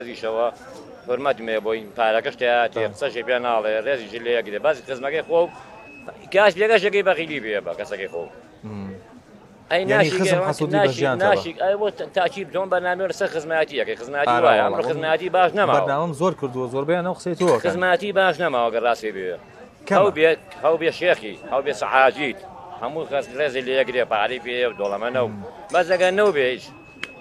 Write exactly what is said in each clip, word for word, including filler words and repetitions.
ڕێزیشەوە حرمەتمێ بۆی پارەکەش تێ قسەشی پێ ناڵێ ڕێزیشی لێگرێ باسی خزمەکەی خۆ کاس پێگەشەکەی بەخیلی بێ بە کەسەکەی خۆ ئەی ناشی ئەوە تاچی بۆم بەنامێ لەسەر خزمەتیەکەی خزمەتی وایە ئەمڕۆ خزمەتی باش نەما بەرنامەم زۆر کردووە زۆربەیان ئەو قسەی تۆ خزمەتی باش نەماوە گەر ڕاستی بێ هەو بێت هەو بێ شێخی هەو بێ سەحاجیت هەموو کەس ڕێزی لێگرێ پارەی پێ و دۆڵەمەنە و بەس ئەگەر نەو بێ هیچ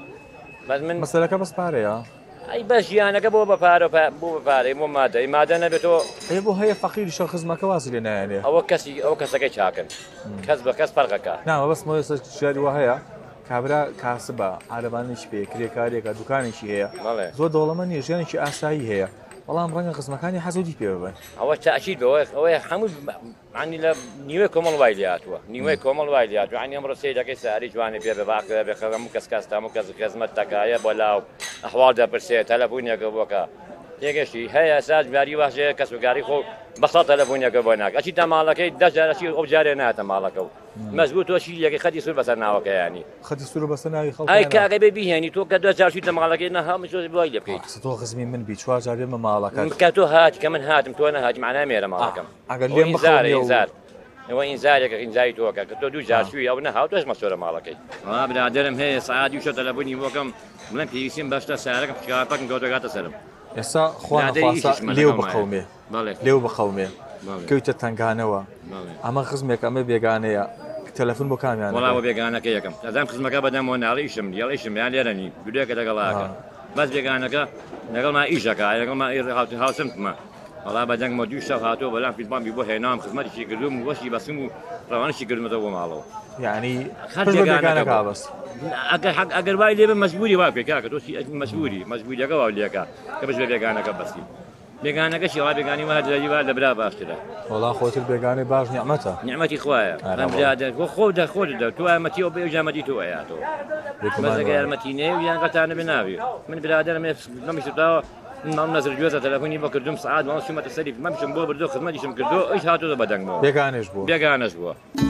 بەس من مەسەلەکە بەس پارەیە ئەی بەس ژیانەکە بۆ بە پارە بۆ بە پارەی بۆ مادەی مادە نەبێتەوە ئێ بۆ هەیە فەقیری شەو خزمەکە واسی لێ نایەنێ ئەوە کەسی ئەو کەسەکەی چاکن کەس بە کەس فەرقەکە نامە بەس مۆسە شاری وە هەیە کابرا کاسبە عارەبانیش پێ کرێکارێکە دوکانێکی هەیە زۆر دەوڵەمە نیە ژیانێکی ئاسایی هەیە بەڵام ڕەنگە خزمەکانی حەزودی پێ ببن ئەوە تاچید بەوەی ئەوەی هەموو عنی لە نیوەی کۆمەڵ وای لاتووە نیوەی کۆمەڵ وای لاتوە عنی ئەمڕۆ سەیرەکەی ساری جوانی پێ بەباکە بێ هەموو کەس کاستام و کەس خزمەت تەکایە بۆ لاو ئەحواڵ دەپرسێت تەلەفۆنێکە بۆکە تێگەشتی هەیە ساز بیاری واشەیە کەسوگاری خۆ بەسەڵ تەلەفۆنێکە بۆ ناک ئەچی تا ماڵەکەی دە جارەشی ئەو جارێ ناتە ماڵەکە و مەزبوط تۆشی یەکەی خەتی سوور بەسەر ناوەکە ینی خەتی سوور بەسەر ناوی خەڵک ئای کاگە بێ بیهێنی تۆ کە دە جارشی تە ماڵەکەی نە هەموو شۆ بۆی لێ بکەیت تۆ خزمی من بی چوار جار بێمە ماڵەکە کە تۆ هات کە من هاتم تۆ نەهاتی معنای مێرە ماڵەکەم ئەگەر لێم بخەوێ ئینزار ئەوە ئینزارێکە ئینزاری تۆکە کە تۆ دوو جار شووی ئەو نەهاو تۆش مەسۆرە ماڵەکەی وا برادەرم هەیە سەعاتی و شە تەلەفۆنی بۆکەم بڵێم پێویستیم بەشتە سارەکەم شکایەتەکەم گەوتەکاتە سەرم ئێستا خواخواسە لێو بخەومێ لێو بخەومێ کەوتە تنگانەوە ئەمە خزمێک ئەمە بێگانەیە تەلەفۆن بۆ کامیان وەڵاوە بێگانەکە یەکەم دەزانم خزمەکە بەدەمەوە ناڵیشم دیاڵیشم یان لێرەنی دوێکە لەگەڵاکە بەس بێگانەکە لەگەڵما ئیشەکە لەگەڵما هاوت هاوسمتمە وەڵا بەدەنگمە دوو شەو هاتۆ بەلام فیلمبامی بۆ هێنام خزمەتیشی کردوم و وەشی بەسم و ڕەوانشی کردمەوە بۆ ماڵەوە یعنی بێگانەکە بەس ئەگەر وای لێ بە مەجبوری وا پێ کاکە تۆ مەجبوری مەجبوریەکە وا لێکە کە بەش بە بێگانەکە بەستی بێگانەکەشی وا بێگانی وە هەدرەجیوا لەبرا باشترە وەڵا خۆتر بێگانەی باش نیعمەتە نیعمەتی خوایە ئەم برادەر بۆ خۆ دە خۆت دە تو یارمەتی ئەو بێ ژامەتی تۆ ئەیاتەوە مەزەکە یارمەتی نێ و یان قەتانە بێ ناوی من برادەرم نەمیشتاوە مام نەزر گوێزە تەلەفۆنی بۆ کردوم سعات ماڵ شومەتە سەری مەمشم بۆ بردو خزمەتیشم کردو ئەوش هاتووە بەدەنگەوە بێگانەش بوو بێگانەش بووە